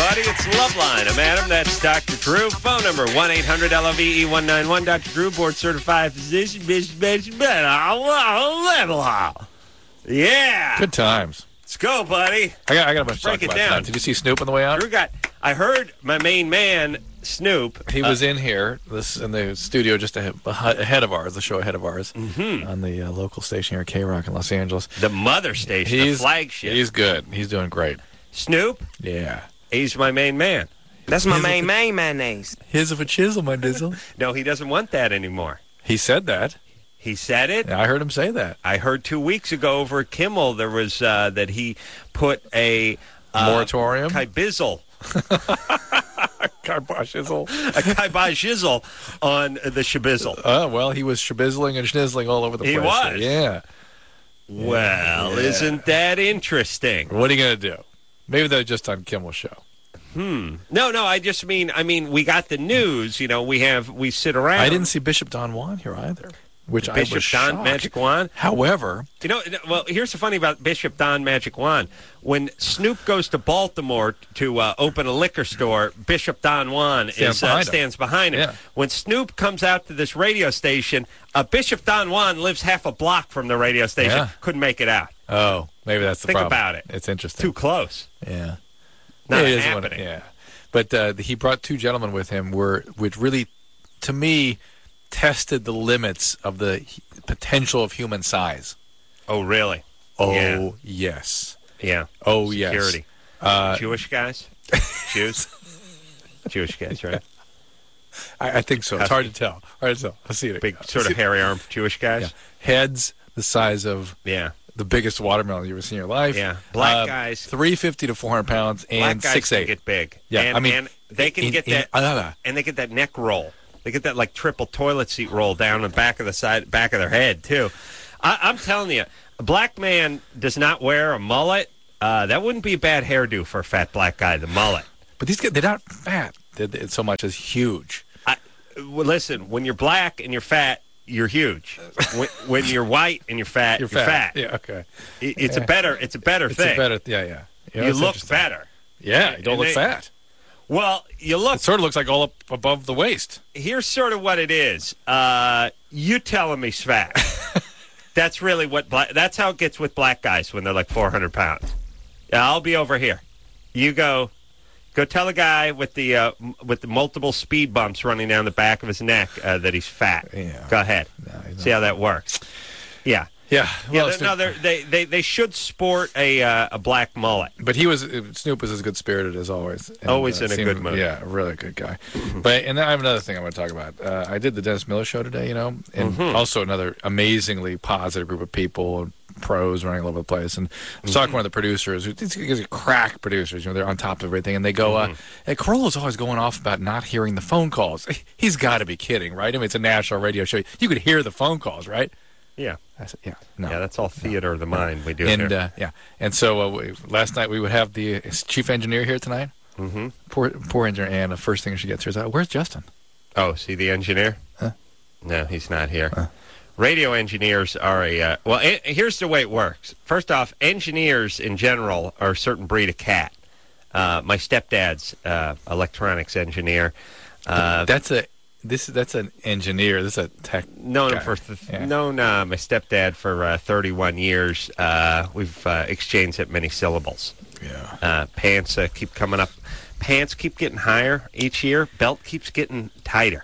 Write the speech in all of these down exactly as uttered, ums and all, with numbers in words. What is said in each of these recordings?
buddy. It's Loveline. I'm Adam. That's Doctor Drew. Phone number one eight hundred L O V E one nine one. Doctor Drew, board certified physician. Yeah. Good times. Let's go, buddy. I got, I got a bunch to Break talk it about down. tonight. Did you see Snoop on the way out? Drew got. I heard my main man Snoop. He uh, was in here, this in the studio just ahead, ahead of ours, the show ahead of ours, mm-hmm. on the uh, local station here at K-Rock in Los Angeles. the mother station, He's the flagship. He's good. He's doing great. Snoop. Yeah. He's my main man. That's my His- main main mayonnaise. His of a chisel, my dizzle. No, he doesn't want that anymore. He said that. He said it. I heard him say that. I heard two weeks ago over at Kimmel there was uh, that he put a uh, Moratorium? kibizzle, Carbashizzle. a kibizzle on the shabizzle. Oh, well, he was shabizzling and schnizzling all over the He place. was? Yeah. Well, Yeah. isn't that interesting? What are you going to do? Maybe they're just on Kimmel's show. Hmm. No, no. I just mean, I mean, we got the news. You know, we have we sit around. I didn't see Bishop Don Juan here either, which I Bishop was Don shocked. Magic Wand. However, You know, well, here's the funny about Bishop Don Magic Wand. When Snoop goes to Baltimore to uh, open a liquor store, Bishop Don Juan Stands is, uh, behind him. stands behind him. Yeah. When Snoop comes out to this radio station, uh, Bishop Don Juan lives half a block from the radio station. Yeah. Couldn't make it out. oh, maybe that's the Think problem. about it. It's interesting. Too close. Yeah. Not Yeah, he doesn't wanna- happening. yeah. But uh, he brought two gentlemen with him, were which really, to me, tested the limits of the h- potential of human size. Oh, really? Oh, Yeah. yes. Yeah. Oh, Security. yes. Uh, Jewish guys? Jews? Jewish guys, right? I, I think so. It's hard to tell. Hard to tell. I'll see it. Big I'll sort see of hairy armed Jewish guys? Yeah. Heads the size of Yeah. the biggest watermelon you've ever seen in your life. Yeah. Black Uh, guys. three fifty to four hundred pounds Black and guys six can eight. get big. Yeah, and, I mean, and they can in- get in- that, uh, and they get that neck roll. They get that like triple toilet seat roll down the back of the side, back of their head too. I, I'm telling you, a black man does not wear a mullet. Uh, that wouldn't be a bad hairdo for a fat black guy. The mullet. But these guys, they're not fat. They're, they're so much as huge. I, well, listen, when you're black and you're fat, you're huge. when, when you're white and you're fat, You're you're, fat. fat. Yeah, okay. It- it's a Yeah. better. It's a better It's thing. a better, yeah, yeah. Yeah, you that's look interesting. better. Yeah, you don't And look they- fat. Well, you look. It sort of looks like all up above the waist. Here's sort of what it is. Uh, you telling me fat. That's really what black, that's how it gets with black guys when they're like four hundred pounds. Yeah, I'll be over here. You go go tell a guy with the uh, m- with the multiple speed bumps running down the back of his neck uh, that he's fat. Yeah. Go ahead. No, he's See how that works. Yeah. Yeah, Yeah, well, they're- no, they're, they they they should sport a uh, a black mullet. but he was Snoop was as good spirited as always. And, Always in a seemed- good mood. Yeah, a really good guy. But and then I have another thing I want to talk about. Uh, I did the Dennis Miller show today, you know, and Mm-hmm. also another amazingly positive group of people and pros running all over the place. And I was talking to one of the producers, who these guys are crack producers, you know, they're on top of everything, and they go, Mm-hmm. uh, hey, Corollo's always going off about not hearing the phone calls. He's got to be kidding, right? I mean, it's a national radio show. You could hear the phone calls, right? Yeah. I said, yeah, no. Yeah, that's all theater of the mind we do And here. uh, yeah, and so uh, we, last night we would have the chief engineer here tonight. Mm-hmm. Poor, poor engineer Ann. The first thing she gets here is, uh, "Where's Justin?" Oh, see the engineer? Huh? No, he's not here. Radio engineers are a uh, well. E- here's the way it works. First off, engineers in general are a certain breed of cat. Uh, my stepdad's uh, electronics engineer. Uh, That's a this. That's an engineer. This is a tech. known him guy. for th- Yeah. known uh, my stepdad for uh, thirty-one years. Uh, we've uh, exchanged at many syllables. Yeah. Uh, pants uh, keep coming up. Pants keep getting higher each year. Belt keeps getting tighter.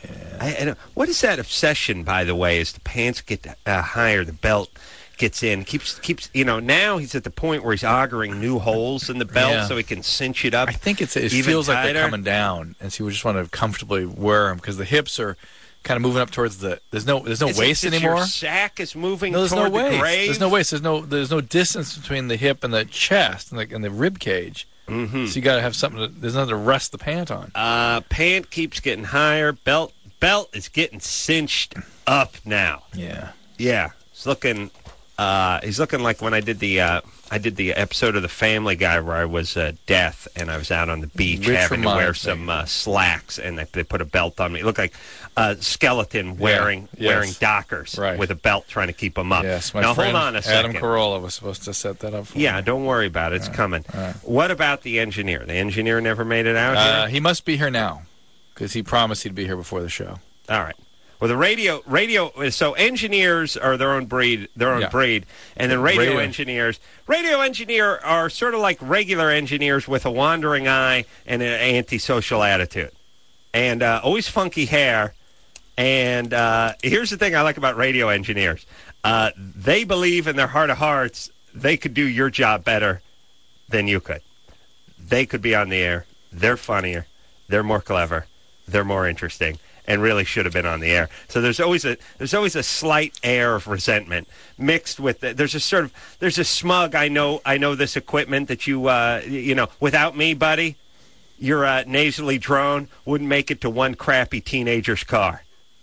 I, I don't, what is that obsession, by the way? Is the pants get uh, higher, the belt gets in, keeps keeps you know. Now he's at the point where he's augering new holes in the belt Yeah. so he can cinch it up. I think it's it even feels like tighter. they're coming down, and so we just want to comfortably wear them because the hips are kind of moving up towards the. There's no there's no Is it waist that anymore. Your sack is moving No, there's toward no the waist. grave. There's no waist. There's no there's no distance between the hip and the chest and the and the rib cage. Mm-hmm. So you got to have something. To, there's nothing to rest the pant on. Uh, pant keeps getting higher. Belt belt is getting cinched up now. Yeah. Yeah, it's looking Uh, he's looking like when I did the uh, I did the episode of The Family Guy where I was uh, death and I was out on the beach Rich having to reminds wear me. some uh, slacks and they, they put a belt on me. It looked like a skeleton wearing yes. wearing Dockers Right. with a belt trying to keep him up. Yes, my now friend hold on a second. Adam Carolla was supposed to set that up for Yeah, me. don't worry about it. It's coming. right. What about the engineer? The engineer never made it out Uh, here? he must be here now because he promised he'd be here before the show. All right. Well, the radio, radio. So engineers are their own breed, their own Yeah. breed, and then radio, Radio. engineers. Radio engineer are sort of like regular engineers with a wandering eye and an antisocial attitude, and uh, always funky hair. And uh, here's the thing I like about radio engineers: uh, they believe in their heart of hearts they could do your job better than you could. They could be on the air. They're funnier. They're more clever. They're more interesting. And really should have been on the air. So there's always a there's always a slight air of resentment mixed with the, there's a sort of there's a smug I know I know this equipment that you uh, you know without me, buddy, your uh, nasally drone wouldn't make it to one crappy teenager's car.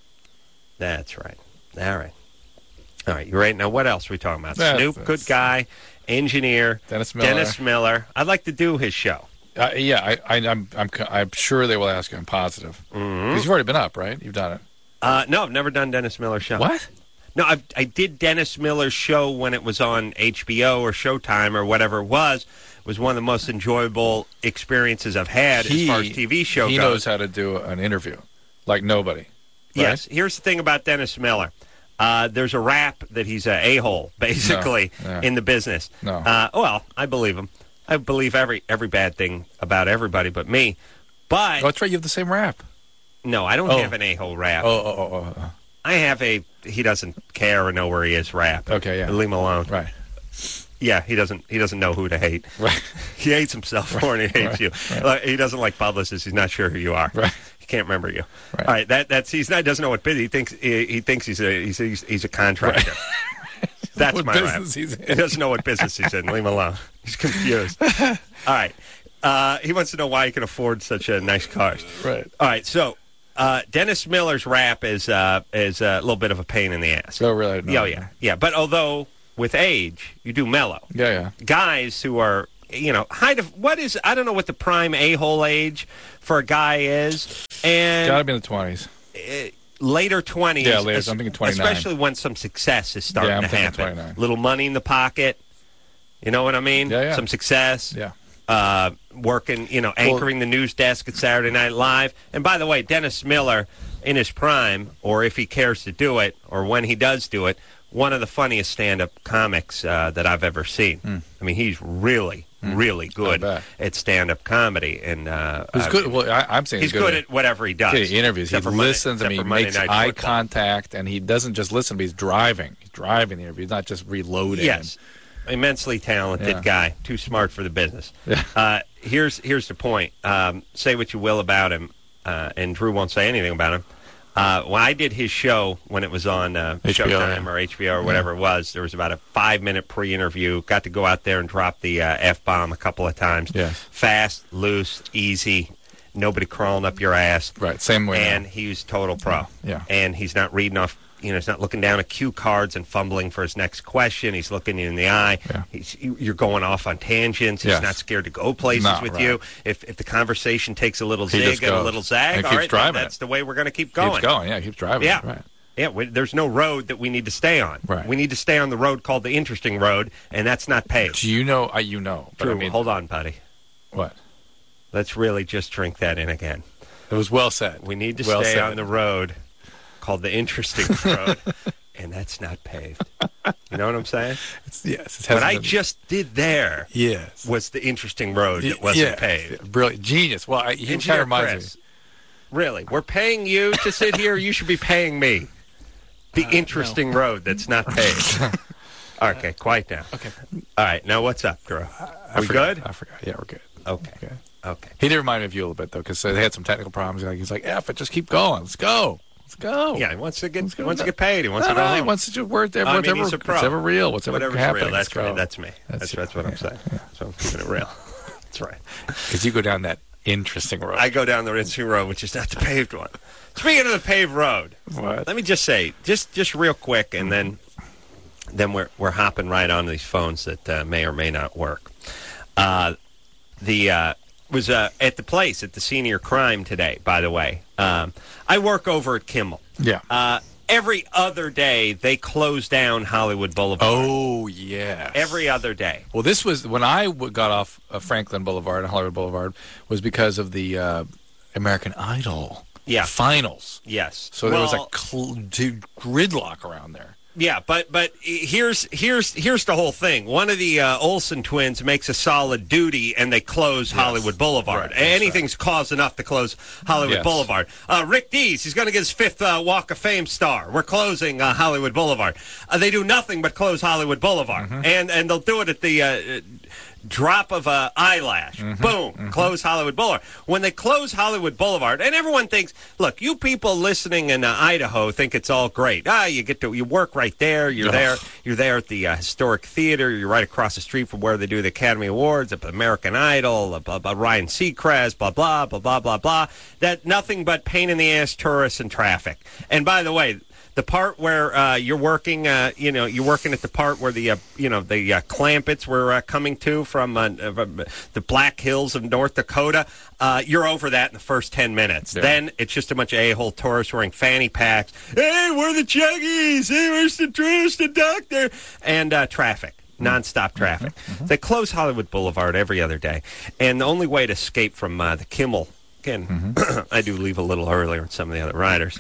That's right. All right. All right. You right now? What else are we talking about? That's- Snoop, good guy, engineer, Dennis Miller. Dennis Miller. I'd like to do his show. Uh, yeah, I, I, I'm, I'm, I'm sure they will ask you. I'm positive. Because Mm-hmm. you've already been up, right? You've done it. Uh, no, I've never done Dennis Miller's show. What? No, I I did Dennis Miller's show when it was on H B O or Showtime or whatever it was. It was one of the most enjoyable experiences I've had as far as T V show he goes. knows how to do an interview like nobody. Right? Yes. Here's the thing about Dennis Miller. Uh, there's a rap that he's a a-hole, basically, No, no. in the business. No. Uh, well, I believe him. I believe every every bad thing about everybody but me. But, Oh, that's right. You have the same rap. no, I don't Oh. have an a-hole rap. Oh, oh, oh, oh, I have a he doesn't care or know where he is rap. Okay, yeah. Leave him alone. oh. Right. Yeah, he doesn't he doesn't know who to hate. Right. He hates himself more than he hates Right, you. right. Like, he doesn't like publicists. He's not sure who you are. Right. He can't remember you. Right. All right. That that's he's not doesn't know what business he thinks. He, he thinks he's a he's a, he's, he's a contractor. That's What my business rap. he's in. He doesn't know what business he's in. Leave him alone. He's confused. All right. Uh, he wants to know why he can afford such uh, nice cars. Right. All right. So uh, Dennis Miller's rap is uh, is a little bit of a pain in the ass. Oh, really? No. Oh yeah, yeah. But although with age you do mellow. Yeah, yeah. Guys who are, you know, height of what is I don't know what the prime a-hole age for a guy is, and Got to be in the twenties. uh, later twenties. Yeah, later. I'm thinking twenty-nine. Especially when some success is starting Yeah, I'm to thinking happen. twenty-nine. Little money in the pocket. You know what I mean? Yeah, yeah. Some success. Yeah. Uh, working, you know, anchoring the news desk at Saturday Night Live. And by the way, Dennis Miller, in his prime, or if he cares to do it, or when he does do it, one of the funniest stand-up comics uh, that I've ever seen. Mm. I mean, he's really, mm. really good bet. at stand-up comedy. And uh, He's I good. mean, Well, I, I'm saying he's good, at whatever he does. Yeah, he interviews. He Except for Monday- listens. I except mean, for he Monday makes Night eye Football. contact, and he doesn't just listen, but he's driving. He's driving the interview. He's not just reloading. Yes, immensely talented Yeah. guy. Too smart for the business. Yeah. Uh, here's here's the point. Um, say what you will about him, uh, and Drew won't say anything about him. Uh, when I did his show when it was on uh, H B O, Showtime yeah. or H B O or whatever it was, there was about a five-minute pre-interview. Got to go out there and drop the uh, F-bomb a couple of times. Yes. Fast, loose, easy. Nobody crawling up your ass. Right. Same way. And now. he's total pro. Yeah. And he's not reading off, you know, he's not looking down at cue cards and fumbling for his next question. He's looking you in the eye. Yeah. He's, you're going off on tangents. He's Yes. not scared to go places No, with right. you. If if the conversation takes a little He zig just and a goes. little zag, And all keeps right, driving that's it. the way we're going to keep going. Keeps going. Yeah, keeps driving. Yeah. Right. Yeah, we, there's no road that we need to stay on. Right. We need to stay on the road called the interesting road, and that's not paved. Do you know? Uh, you know. But Drew, I mean, hold on, buddy. what? Let's really just drink that in again. It was well said. We need to well stay said. on the road called the interesting road, and that's not paved. You know what I'm saying? It's, yes. It What hasn't I been- just did there Yes. was the interesting road that wasn't yeah. paved. Brilliant. Genius. Well, I, he kind Engineer of reminds Chris, me. really, we're paying you to sit here. You should be paying me. The interesting road that's not paved. Okay, quiet down. Okay. All right, now what's up, Drew? I we forgot. good? I forgot. Yeah, we're good. Okay. Okay. Okay. He did remind me of you a little bit, though, because they had some technical problems. Like, he's like, F it, just keep going. Let's go. Let's go. Yeah, he wants to get Let's go. he wants to get paid. He wants No, to go no, home. he wants to just work there. I mean, Whatever, he's a pro. whatever real. Whatever Whatever's happening. real. That's let's right. go. That's me. That's That's- that's what I'm yeah, saying. So I'm keeping it real. That's right. Because you go down that interesting road. I go down the Rinsing Road, which is not the paved one. Speaking of the paved road, what? let me just say, just just real quick, and then then we're we're hopping right on these phones that uh, may or may not work. Uh, the uh, was uh, at the place at the Senior Crime today. By the way, um, I work over at Kimmel. Yeah. Uh, every other day they close down Hollywood Boulevard. Oh yeah. Every other day. Well, this was when I w- got off uh, Franklin Boulevard and Hollywood Boulevard was because of the uh, American Idol Yeah. finals. Yes. So there was Well, a cl- dude, gridlock around there. Yeah, but but here's here's here's the whole thing. One of the uh, Olsen twins makes a solid duty, and they close Yes. Hollywood Boulevard. Right, that's Anything's cause enough to close Hollywood Yes. Boulevard. Uh, Rick Dees, he's going to get his fifth uh, Walk of Fame star. We're closing uh, Hollywood Boulevard. Uh, they do nothing but close Hollywood Boulevard, Mm-hmm. and and they'll do it at the. Uh, drop of a eyelash. Mm-hmm. Boom. Close Hollywood Boulevard. When they close Hollywood Boulevard, and everyone thinks, look, you people listening in uh, Idaho think it's all great. Ah, you get to you work right there. You're Ugh. there. You're there at the uh, historic theater. You're right across the street from where they do the Academy Awards, at American Idol, blah, blah, Ryan Seacrest, blah blah blah blah blah blah. That nothing but pain in the ass tourists and traffic. And by the way, the part where uh, you're working, uh, you know, you're working at the part where the, uh, you know, the uh, Clampets were uh, coming to from uh, the Black Hills of North Dakota. Uh, you're over that in the first ten minutes. Yeah. Then it's just a bunch of a-hole tourists wearing fanny packs. Hey, we're the Chuggies. Hey, where's the tourist, the doctor? And uh, traffic. Nonstop traffic. Mm-hmm. They close Hollywood Boulevard every other day. And the only way to escape from uh, the Kimmel, again, Mm-hmm. I do leave a little earlier than some of the other riders.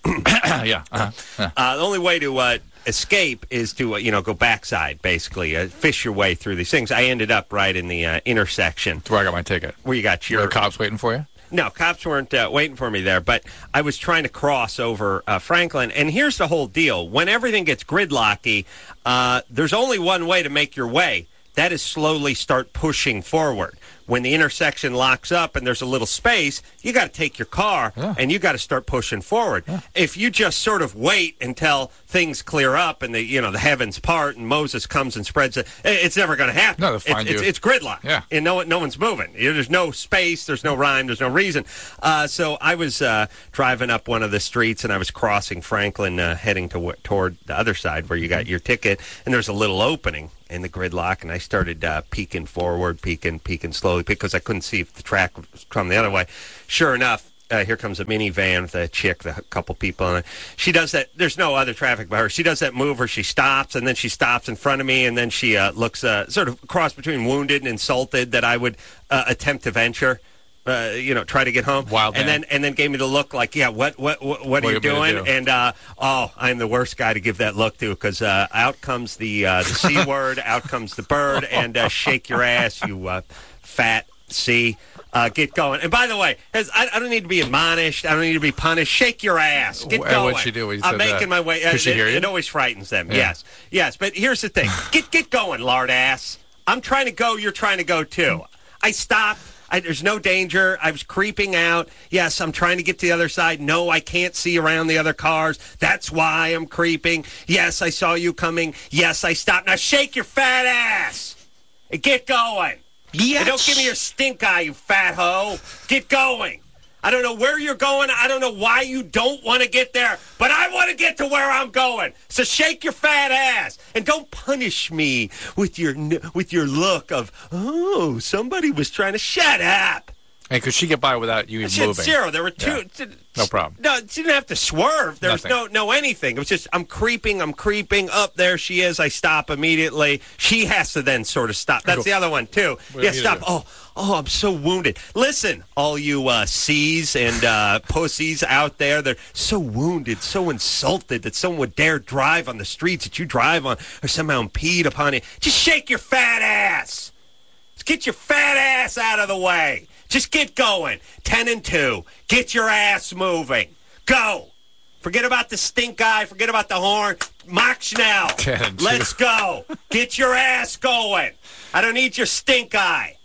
yeah. Uh-huh. Yeah. Uh, the only way to uh, escape is to, uh, you know, go backside, basically, uh, fish your way through these things. I ended up right in the uh, intersection That's where I got my ticket. where you got Were your... the cops waiting for you? No, cops weren't uh, waiting for me there, but I was trying to cross over uh, Franklin. And here's the whole deal. When everything gets gridlocky, uh, there's only one way to make your way. That is slowly start pushing forward. When the intersection locks up and there's a little space, you got to take your car Yeah. and you got to start pushing forward. Yeah. If you just sort of wait until things clear up and the you know the heavens part and Moses comes and spreads it, it's never going to happen. No, they'll find it's, you. It's, it's gridlock. Yeah. And no no one's moving. You know, there's no space. There's no rhyme. There's no reason. Uh, so I was uh, driving up one of the streets and I was crossing Franklin, uh, heading to toward the other side where you got your ticket, and there's a little opening in the gridlock, and I started uh, peeking forward, peeking, peeking slowly, because I couldn't see if the track was coming the other way. Sure enough, uh, here comes a minivan with a chick, the, a couple people in it. She does that. There's no other traffic by her. She does that move where she stops, and then she stops in front of me, and then she uh, looks uh, sort of cross between wounded and insulted that I would uh, attempt to venture. Uh, you know, try to get home, Wild and man. then and then gave me the look like, yeah, what what what, what are What you do you want me doing? to do? And uh, oh, I'm the worst guy to give that look to, because uh, out comes the uh, the c word, out comes the bird, and uh, shake your ass, you uh, fat c. Uh, get going. And by the way, as, I, I don't need to be admonished. I don't need to be punished. Shake your ass. Get Wh- going. what'd she do when you I'm said making that? my way. Uh, Could she it, hear you? it always frightens them. Yeah. Yes, yes. But here's the thing. Get get going, lard ass. I'm trying to go. You're trying to go too. I stopped. I, there's no danger. I was creeping out. Yes, I'm trying to get to the other side. No, I can't see around the other cars. That's why I'm creeping. Yes, I saw you coming. Yes, I stopped. Now shake your fat ass and get going. Yes. And don't give me your stink eye, you fat hoe. Get going. I don't know where you're going. I don't know why you don't want to get there, but I want to get to where I'm going. So shake your fat ass and don't punish me with your with your look of, oh, somebody was trying to shut up. And could she get by without you I even said moving? zero. There were two. Yeah. No problem. No, she didn't have to swerve. There was Nothing. no no anything. It was just I'm creeping. I'm creeping. Up there she is. I stop immediately. She has to then sort of stop. That's Go. the other one too. What do Yeah, you stop. do? Oh, oh, I'm so wounded. Listen, all you uh, C's and uh, pussies out there, they're so wounded, so insulted that someone would dare drive on the streets that you drive on, or somehow impede upon it. Just shake your fat ass. Just get your fat ass out of the way. Just get going. Ten and two. Get your ass moving. Go. Forget about the stink eye. Forget about the horn. Mach Schnell. Ten and two. Let's go. Get your ass going. I don't need your stink eye.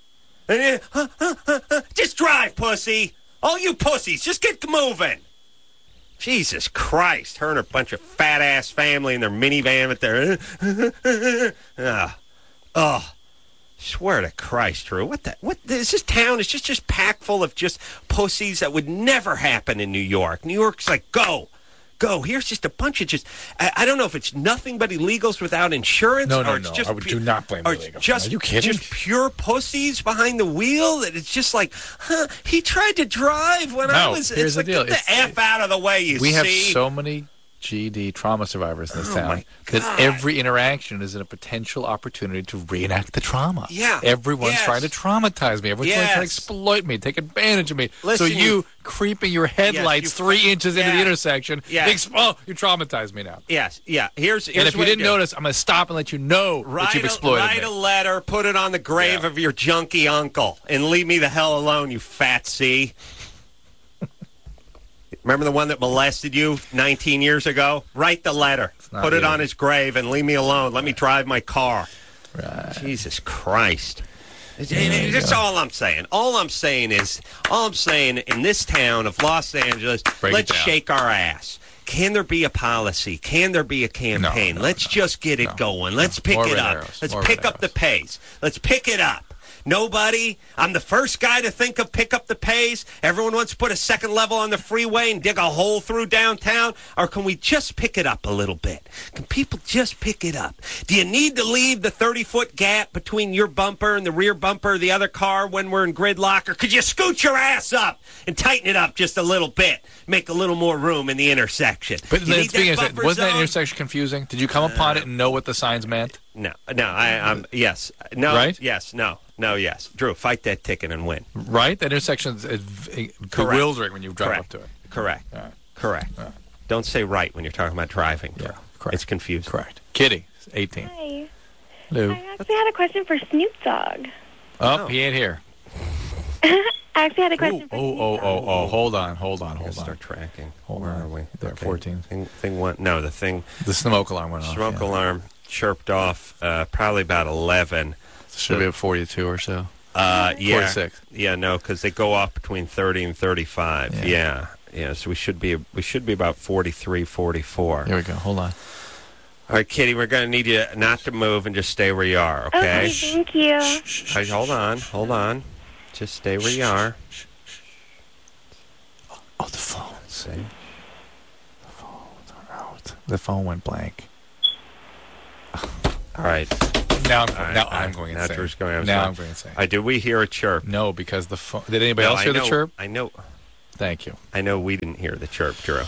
Just drive, pussy. All you pussies, just get moving. Jesus Christ. Her and her bunch of fat-ass family in their minivan with their... oh. oh. Swear to Christ, Drew. What the? What? This, this town is just, just packed full of just pussies that would never happen in New York. New York's like, go. go. Here's just a bunch of just, I, I don't know if it's nothing but illegals without insurance. No, no, or it's no. Just I would pu- do not blame or illegals. Just, Are you kidding? Just pure pussies behind the wheel. That it's just like, huh, he tried to drive when I No, was. here's it's the like, deal. Get the It's- F out of the way, you We see. have so many G E D trauma survivors in this Oh, town my that God. every interaction is a potential opportunity to reenact the trauma. Yeah. Everyone's Yes. trying to traumatize me. Everyone's trying to Yes. exploit me, take advantage of me. Listen, so you, you- creeping your headlights you three fu- inches into the Yeah. intersection, Yeah. ex- oh, you traumatized me now. Yes, yeah. Here's, here's And if you what didn't do. notice, I'm going to stop and let you know Write that you've a, exploited write me. a letter, put it on the grave Yeah. of your junkie uncle, and leave me the hell alone, you fat C. Remember the one that molested you nineteen years ago? Write the letter. not Put it you. on his grave and leave me alone. Let me drive my car. Right. Jesus Christ. It's- There it- you That's go. all I'm saying. All I'm saying is, all I'm saying in this town of Los Angeles, Break it let's down. shake our ass. Can there be a policy? Can there be a campaign? no, let's no, just get it no, going. Let's no. pick More it red up. arrows. Let's More pick red up the arrows. pace. Let's pick it up. Nobody. I'm the first guy to think of pick up the pace. Everyone wants to put a second level on the freeway and dig a hole through downtown. Or can we just pick it up a little bit? Can people just pick it up? Do you need to leave the thirty-foot gap between your bumper and the rear bumper of the other car when we're in gridlock? Or could you scoot your ass up and tighten it up just a little bit? Make a little more room in the intersection. But You then, need speaking of that that, buffer wasn't that zone? intersection confusing? Did you come upon it and know what the signs meant? No, no, I, I'm, yes. No, Right? yes, no, no, yes. Drew, fight that ticket and win. Right? That intersection is bewildering when you drive Correct. up to it. Correct. All right. Correct. All right. Don't say right when you're talking about driving. Yeah, Drew. correct. It's confusing. Correct. Kitty, eighteen. Hi. Hello. I actually had a question for Snoop Dogg. Oh, Oh. he ain't here. I actually had a Oh, question oh, for Snoop oh, Dogg. oh, oh. Hold on, hold on, We're hold gonna on. start tracking. Hold Where on. are we? There, fourteen. Thing, thing one. No, the thing. The smoke alarm went off. Smoke yeah. alarm chirped off. Uh, probably about eleven. Should be at forty-two or so. Uh, yeah. forty-six. Yeah. No, because they go off between thirty and thirty-five. Yeah. Yeah. Yeah. So we should be we should be about forty-three, forty-four. Here we go. Hold on. All right, Kitty, we're going to need you not to move and just stay where you are, okay? Okay, thank you. All right, hold on, hold on. Just stay where you are. Oh, the phones. See? The phones are out. The phone went blank. All right. Now I'm, All right, now all I'm right. going Now insane. Drew's going now insane. I'm going insane. All right, did we hear a chirp? No, because the phone. Did anybody No, else I hear know, the chirp? I know. Thank you. I know we didn't hear the chirp, Drew.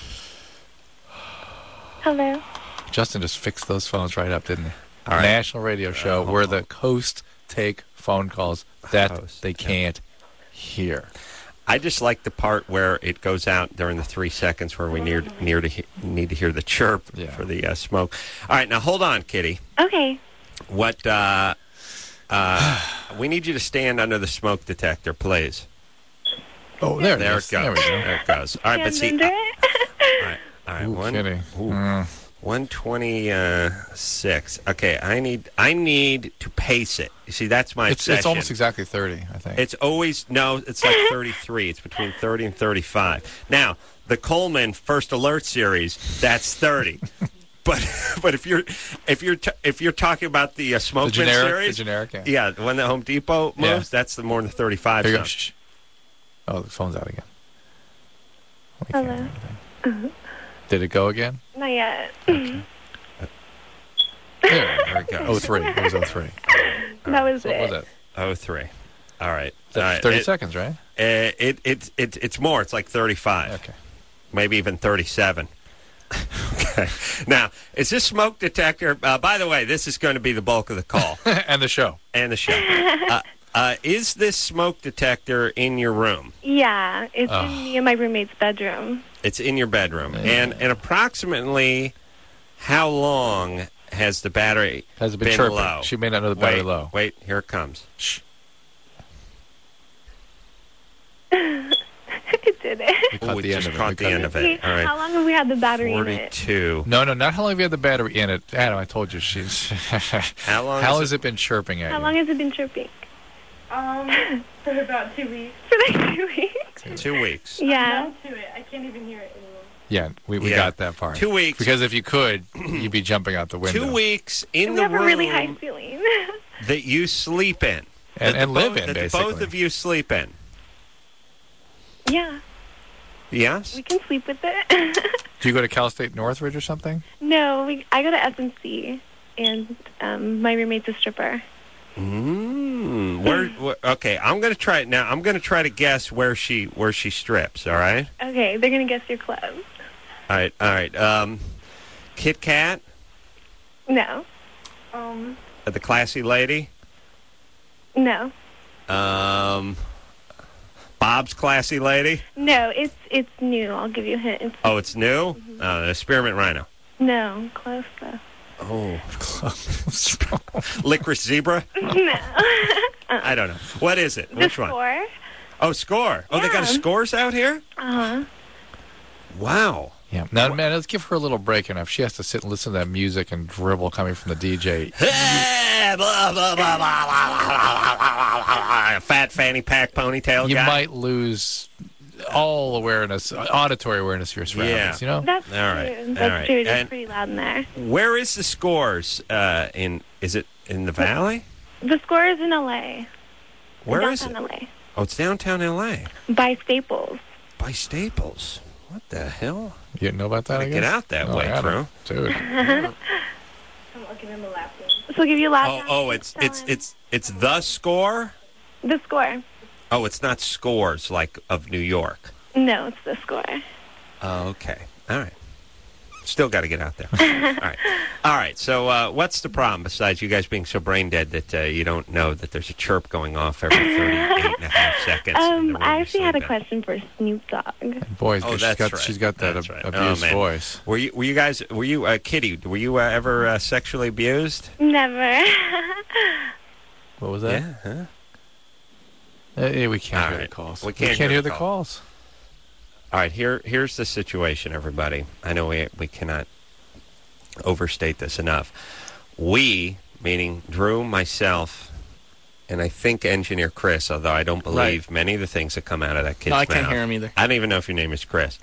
Hello. Justin just fixed those phones right up, didn't he? All right. National radio show Uh, where the coast take phone calls that Host, they yeah. can't hear. I just like the part where it goes out during the three seconds where we near, near to he, need to hear the chirp Yeah. for the uh, smoke. All right, now hold on, Kitty. Okay. What? Uh, uh, we need you to stand under the smoke detector, please. Oh, there, There is. it goes. There we go. There it goes. All right, but Stand see. under uh, it. all right, all right. Ooh, one, Kitty. ooh, Mm. one twenty-six. Okay, I need I need to pace it. You see, that's my It's, obsession. it's almost exactly thirty, I think. It's always no. It's like thirty-three. It's between thirty and thirty-five. Now, the Coleman First Alert series, that's thirty. But but if you're if you're t- if you're talking about the uh, the Smokeman generic, series, the generic, yeah. yeah, the one that Home Depot moves, Yeah. that's the more than thirty-five. Here you go. zone. Shh, shh. Oh, the phone's out again. We Hello. can't hear anything. Did it go again? Not yet. There. There it goes. Oh three. It was oh three. That was What it. was that? Oh three. All right. That's All right. thirty it, seconds, right? Uh, it, it, it, it's more. It's like thirty-five. Okay. Maybe even thirty-seven. Okay. Now, is this smoke detector? Uh, by the way, this is going to be the bulk of the call And the show. and the show. Uh, uh, is this smoke detector in your room? Yeah, it's Oh. in me and my roommate's bedroom. It's in your bedroom. Yeah. And and approximately how long has the battery Has it been, been chirping? low? She may not know the battery wait, low. Wait, here it comes. Shh. It did it. We caught Ooh, we the end just of it. caught We the caught end the of it. All right. How long have we had the battery in it? forty-two. No, no, not how long have you had the battery in it. Adam, I told you she's. How long How has has it been chirping at How you? long has it been chirping? Um, for about two weeks. For like two weeks. Two weeks. Yeah. Down to it. I can't even hear it anymore. Yeah, we, we Yeah. got that part. Two weeks. Because if you could, you'd be jumping out the window. Two weeks in We the have a room really high ceiling. that you sleep in. And, That and the live both- in, that basically. both of you sleep in. Yeah. Yes? We can sleep with it. Do you go to Cal State Northridge or something? No, we, I go to S M C, and um, my roommate's a stripper. Mm, where, where? Okay, I'm going to try it now. I'm going to try to guess where she where she strips. All right. Okay, they're going to guess your club. All right. All right. Um, Kit Kat, No. Um, the classy lady. No. Um, Bob's classy lady. No, it's it's new. I'll give you a hint. It's, Oh, it's new. Uh, the Spearmint Rhino. no, close though. Oh, Licorice Zebra. No. I don't know. What is it? The Which one? score. Oh, Score. Oh, they got a Yeah. Scores out here. Uh-huh. Wow. Yeah. Now, man, let's give her a little break. And if she has to sit and listen to that music and dribble coming from the D J, Hey, blah, blah, blah, blah, blah, blah, blah, blah, blah. Fat fanny pack ponytail you guy. might lose all awareness, auditory awareness of your surroundings. Yeah. You know. That's All right, true. all That's right. true. It's And- pretty loud in there. Where is the Scores? Uh, in is it in the Valley? The score is in L A. Where is it? Downtown L A. Oh, it's downtown L A. By Staples. By Staples. What the hell? You didn't know about that? Gotta I get guess? out that Oh, way, I gotta- Drew. dude. I'm looking in the lap room. So I'll give you a lap Oh, dance. oh, it's it's Tell it's it's the Score. the score. Oh, it's not Scores like of New York. No, it's the score. Oh, okay. All right. Still got to get out there. All right. All right. So, uh, what's the problem besides you guys being so brain dead that uh, you don't know that there's a chirp going off every thirty-eight and a half seconds? in the Um, room I you actually had a sleep in? question for Snoop Dogg. Boy, Oh, she's that's got right. she's got that That's ab- right. abused Oh, man. voice. Were you were you guys were you uh, Kitty? Were you uh, ever uh, sexually abused? Never. What was that? Yeah. Huh? Uh, yeah, we can't All hear right. the calls. We can't hear, hear the the calls. All right. Here here's the situation, everybody. I know we we cannot overstate this enough. We, meaning Drew, myself, and I think engineer Chris, although I don't believe many of the things that come out of that kid's No, I mouth. can't hear him either. I don't even know if your name is Chris.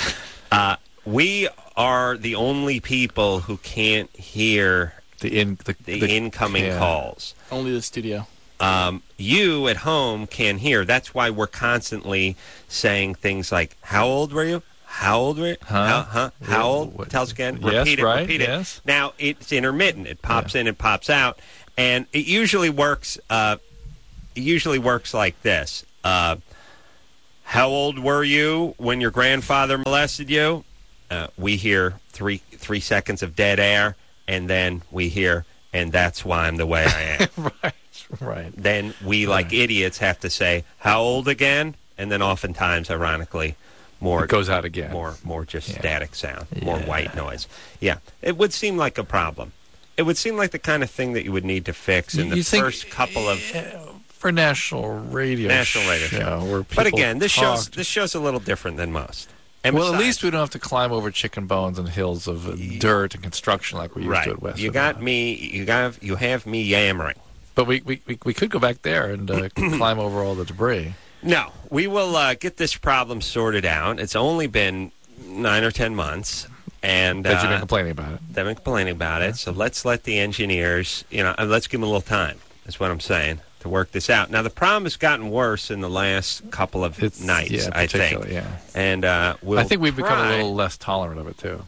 Uh, we are the only people who can't hear The in the, the, the- incoming yeah. calls. Only the studio. Um, you at home can hear. That's why we're constantly saying things like, how old were you? How old were you? Huh? How, huh? How Yeah, old? what- Tell us again. Yes, repeat it. right, Repeat yes. it. Now, it's intermittent. It pops in and pops out. And it usually works, uh, it usually works like this. Uh, how old were you when your grandfather molested you? Uh, we hear three three seconds of dead air, and then we hear, and that's why I'm the way I am. right, right. Then we, like Right. idiots, have to say, how old again? And then oftentimes, ironically, more It goes out again. more more just Yeah. static sound, more Yeah. white noise. Yeah, it would seem like a problem. It would seem like the kind of thing that you would need to fix in You- the you think- first couple of... For national radio National radio show, show. where But people again, this show's talk- this show's a little different than most. And well, at besides- least we don't have to climb over chicken bones and hills of uh, dirt and construction like we used right. to at West. You Vermont. got me. You got you have me yammering. But we, we, we, we could go back there and uh, climb over all the debris. No, we will uh, get this problem sorted out. It's only been nine or ten months, and That you've uh, been complaining about it. they've been complaining about it. So let's let the engineers, you know, uh, let's give them a little time. That's what I'm saying, to work this out. Now the problem has gotten worse in the last couple of It's nights, yeah, I think, particularly, yeah. and uh, we'll I think we've become a try- little less tolerant of it too.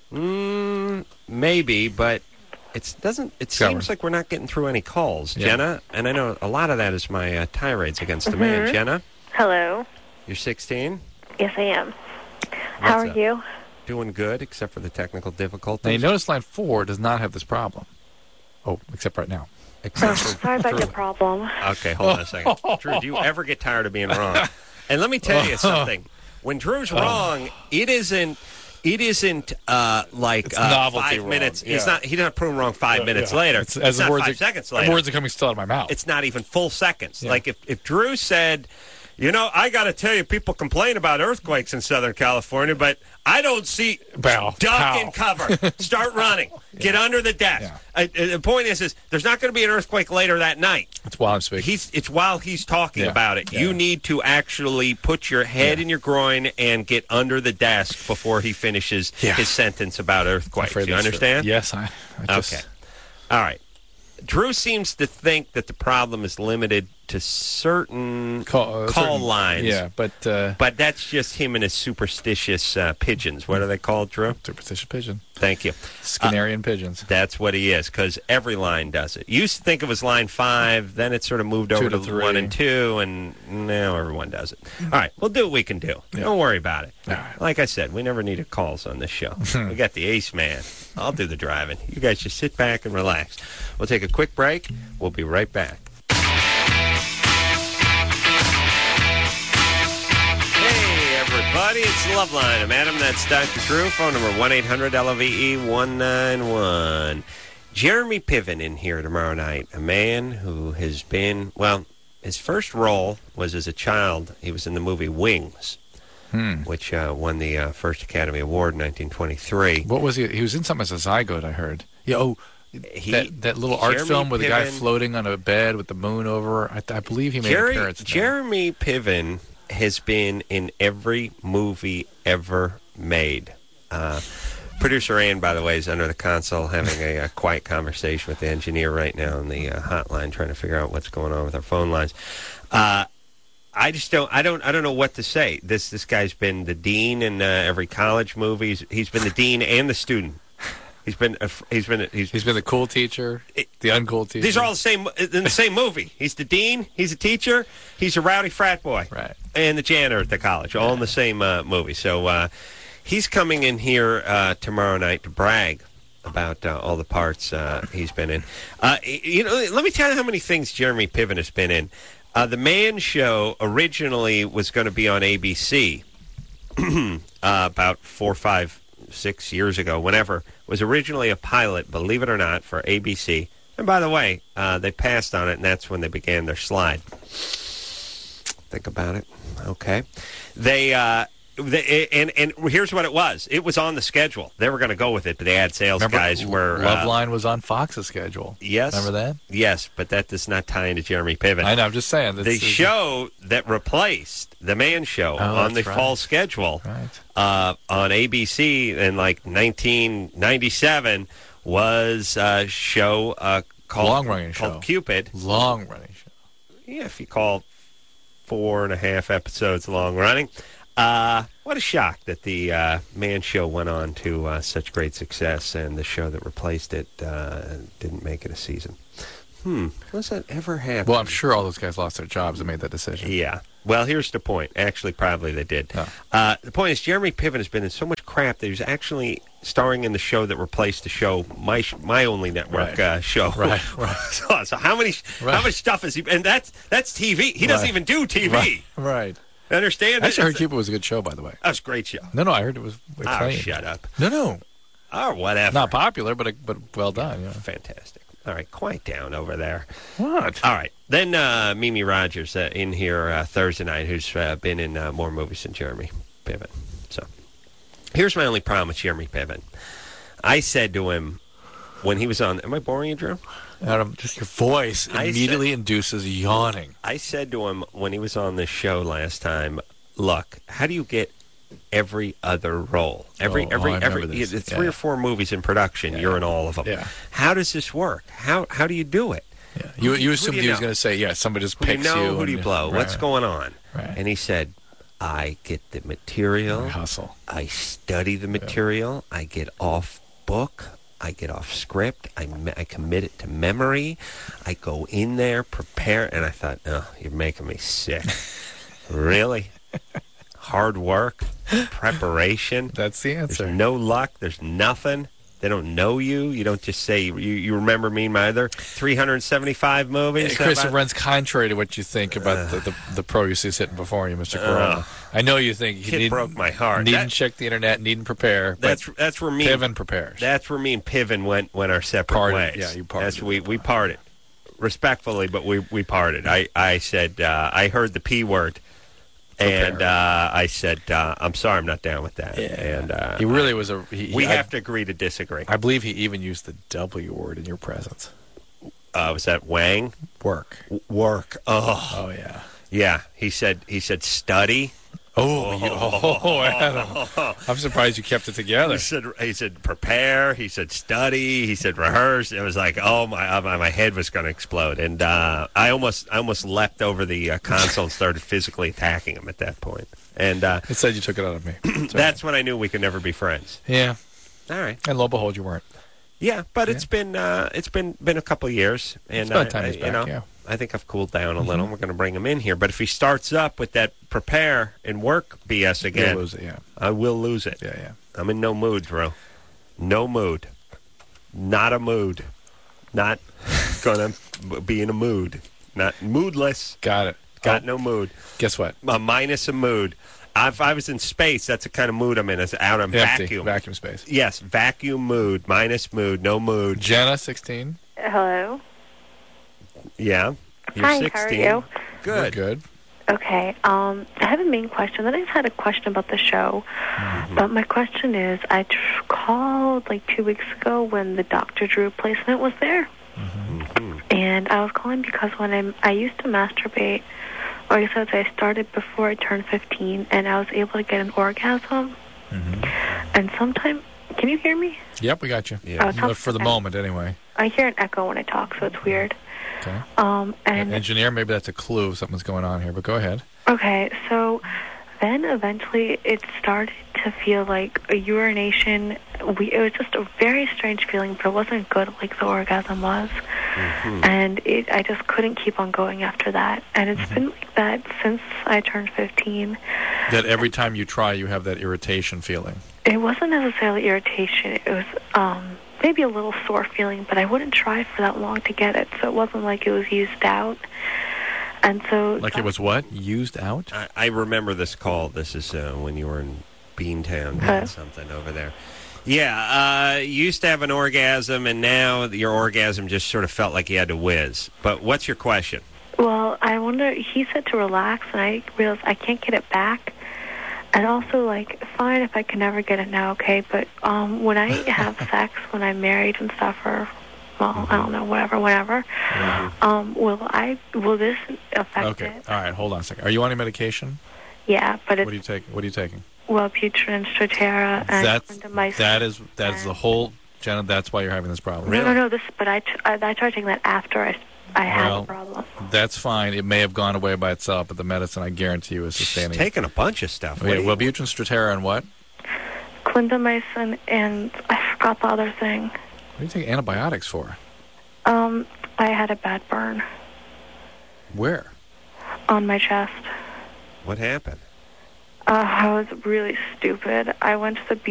Mm, maybe, but it doesn't. It Discover. seems like we're not getting through any calls, Yeah. Jenna. And I know a lot of that is my uh, tirades against the man. Jenna, Hello. you're sixteen. Yes, I am. How What's are up? you? Doing good, except for the technical difficulties. Now you notice line four does not have this problem. Oh, except right now. Except for Sorry about Drew. your problem. Okay, hold on a second. Drew, do you ever get tired of being wrong? And let me tell you something. When Drew's wrong, it isn't. It isn't uh, like It's uh, novelty five wrong, minutes. yeah. It's not. He doesn't prove him wrong five minutes later. It's, It's, as the not words five are, seconds the later. words are coming still out of my mouth. It's not even full seconds. Yeah. Like if, if Drew said, you know, I got to tell you, people complain about earthquakes in Southern California, but I don't see Bow. duck Pow. and cover. Start running. Get under the desk. Yeah. Uh, uh, the point is, is there's not going to be an earthquake later that night. It's while I'm speaking. He's it's while he's talking Yeah. about it. Yeah. You need to actually put your head Yeah. in your groin and get under the desk before he finishes Yeah. his sentence about I'm earthquakes. afraid You that's true. understand? Yes, I. I just, Okay. All right. Drew seems to think that the problem is limited to certain Call, uh, call certain- lines. Yeah, but uh, But that's just him and his superstitious uh, pigeons. What are they called, Drew? superstitious pigeon, Thank you. Skinnerian pigeons. That's what he is, because every line does it. You used to think it was line five, then it sort of moved over Two to, to three. one and two, and now everyone does it. All right, we'll do what we can do. Yeah. Don't worry about it. All right. Like I said, we never needed calls on this show. We got the ace man. I'll do the driving. You guys just sit back and relax. We'll take a quick break. We'll be right back. Hey, everybody, it's Loveline. I'm Adam. That's Doctor Drew. Phone number one eight hundred L O V E one nine one. Jeremy Piven in here tomorrow night. A man who has been, well, his first role was as a child. He was in the movie Wings, Hmm. which uh, won the uh, first Academy Award in nineteen twenty-three. What was he? He was in something as a zygote, I heard. Yeah. Oh, He- that that little art Jeremy film with the guy Piven- floating on a bed with the moon over. I, I believe he made Jerry, an appearance. in that. Jeremy Piven has been in every movie ever made. Uh, producer Ann, by the way, is under the console having a, a quiet conversation with the engineer right now on the uh, hotline, trying to figure out what's going on with our phone lines. Uh, I just don't. I don't. I don't know what to say. This this guy's been the dean in uh, every college movie. He's, he's been the dean and the student. He's been. A, he's been. A, he's, He's been the cool teacher, the uncool teacher. These are all the same in the same movie. He's the dean. He's a teacher. He's a rowdy frat boy. Right. And the janitor at the college, all in the same uh, movie. So uh, he's coming in here uh, tomorrow night to brag about uh, all the parts uh, he's been in. Uh, you know, let me tell you how many things Jeremy Piven has been in. Uh, the Man Show originally was going to be on A B C uh, about four, five, six years ago, whenever. Was originally a pilot, believe it or not, for A B C. And by the way, uh, they passed on it, and that's when they began their slide. Think about it. Okay. They, uh, they and, and here's what it was. It was on the schedule. They were going to go with it, but the ad sales Remember, guys were... Uh, Loveline was on Fox's schedule. yes. Remember that? Yes, but that does not tie into Jeremy Piven. I know. I'm just saying. The that's- show that replaced The Man Show Oh, on the that's right. fall schedule Right. uh, on A B C in like nineteen ninety-seven was a show uh, called, Long-running called show. Cupid. Long running show. Yeah, if you call four and a half episodes long running. Uh, what a shock that the uh, Man Show went on to uh, such great success, and the show that replaced it uh, didn't make it a season. Hmm, does that ever happen? Well, I'm sure all those guys lost their jobs and made that decision. Yeah. Well, here's the point. Actually, probably they did. Oh. Uh, the point is, Jeremy Piven has been in so much crap that he was actually starring in the show that replaced the show, my sh- my only network Right. uh, show. Right, right. so, so how many Right. how much stuff is he? And that's that's T V. He doesn't Right. even do T V. Right. Right. Understand? I actually heard It's- Cupid was a good show, by the way. That was a great show. No, no, I heard it was Oh, acclaimed. shut up. No, no, Or whatever. not popular, but but well done. Yeah. Fantastic. All right, quiet down over there. What? All right. Then uh, Mimi Rogers uh, in here uh, Thursday night, who's uh, been in uh, more movies than Jeremy Piven. So here's my only problem with Jeremy Piven. I said to him when he was on... Am I boring you, Drew? Adam, just your voice I immediately induces yawning. I said to him when he was on this show last time, look, how do you get every other role? Every, Oh, every, oh, I every, remember this. yeah, three Yeah. or four movies in production, Yeah. you're in all of them. Yeah. How does this work? How how do you do it? Yeah. You Who- you who assumed do you he was know? going to say, yeah, somebody just Who do you picks know? you. Who do you and- blow? Right, What's right. going on? Right. And he said, I get the material. I hustle. I study the material. I get off book. I get off script. I, me- I commit it to memory. I go in there, prepare. And I thought, oh, you're making me sick. Really? Hard work, preparation. That's the answer. There's no luck. There's nothing. They don't know you. You don't just say, you, you remember me, my other three hundred seventy-five movies? Hey, Chris, How it about- runs contrary to what you think about the, the, the pro you see sitting before you, Mister Corona. I know you think you Kid needn't, broke my heart. needn't That- check the internet, needn't prepare. But That's that's where me Piven prepares. That's where me and Piven went went our separate Parted. ways. Yeah, you parted. That's we we parted respectfully, but we we parted. I I said uh, I heard the P word, and Prepare. uh, I said uh, I'm sorry, I'm not down with that. Yeah. And uh, he really was a. He, we I, have to agree to disagree. I believe he even used the W word in your presence. Uh, was that Wang? Work. W- work. Oh, Oh yeah. yeah. He said he said study. Oh, you, oh, Adam. I'm surprised you kept it together. He said, he said, prepare. He said, study. He said, rehearse. It was like, oh my, my, my head was going to explode, and uh, I almost, I almost leapt over the uh, console and started physically attacking him at that point. And uh, It said you took it out of me. that's when I knew we could never be friends. Yeah. All right. And lo and behold, you weren't. Yeah, but Yeah. it's been, uh, it's been, been a couple of years, and It's about I- time I, he's you back, know, yeah. I think I've cooled down a little. We're going to bring him in here, but if he starts up with that prepare and work B S You'll again, lose it, yeah. I will lose it. Yeah, yeah. I'm in no mood, Drew. No mood. Not a mood. Not gonna be in a mood. Not moodless. Got it. Got Oh, no mood. Guess what? A minus a mood. If I was in space, that's the kind of mood I'm in. It's out of Empty. vacuum. Vacuum space. Yes, vacuum mood. Minus mood. No mood. Jenna, sixteen. Hello. Yeah. You're Hi, sixteen. how are you? We're Good. good. Okay. Um, I have a main question. Then I just had a question about the show. Mm-hmm. But my question is, I tr- called like two weeks ago when the Doctor Drew replacement was there, Mm-hmm. and I was calling because when I I used to masturbate, or I guess I started before I turned fifteen, and I was able to get an orgasm. Mm-hmm. And sometimes, can you hear me? Yep, we got you. Yeah. Oh, But for the okay. moment, anyway. I hear an echo when I talk, so it's weird. Okay. Um, and Engineer, maybe that's a clue. Something's going on here, but go ahead. okay, so then eventually it started to feel like a urination. We, it was just a very strange feeling, but it wasn't good like the orgasm was. Mm-hmm. And it, I just couldn't keep on going after that. And it's been like that since I turned fifteen. That every time you try, you have that irritation feeling. It wasn't necessarily irritation. It was um, maybe a little sore feeling, but I wouldn't try for that long to get it. So it wasn't like it was used out. And so Like it was what? Used out? I, I remember this call. This is uh, when you were in Beantown Huh? doing something over there. Yeah, uh, you used to have an orgasm, and now your orgasm just sort of felt like you had to whiz. But what's your question? Well, I wonder, he said to relax, and I realized I can't get it back. And also, like, fine if I can never get it now, okay? But um, when I have sex, when I'm married and stuff, or, well, I don't know, whatever, whatever, um, will I, will this affect Okay. it? All right. Hold on a second. Are you on any medication? Yeah, but What it's, are you taking? What are you taking? Wellbutrin and Strattera and That's clindamycin. that is that is the whole Jenna. That's why you're having this problem. No, no, no, this, but I, t- I, I tried taking that after I, I had Well, a problem. That's fine. It may have gone away by itself, but the medicine, I guarantee you, is sustaining. it. Taking a bunch of stuff. Wait, What do you- Wellbutrin, Strattera, and what? Clindamycin and I forgot the other thing. What are you taking antibiotics for? Um, I had a bad burn Where? on my chest. What happened? Uh, I was really stupid. I went to the